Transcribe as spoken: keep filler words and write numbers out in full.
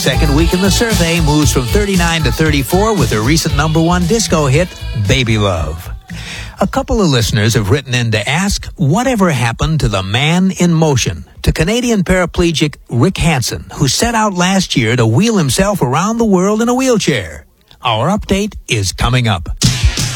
second week in the survey, moves from thirty-nine to thirty-four with her recent number one disco hit, Baby Love. A couple of listeners have written in to ask whatever happened to the man in motion, to Canadian paraplegic Rick Hansen, who set out last year to wheel himself around the world in a wheelchair. Our update is coming up.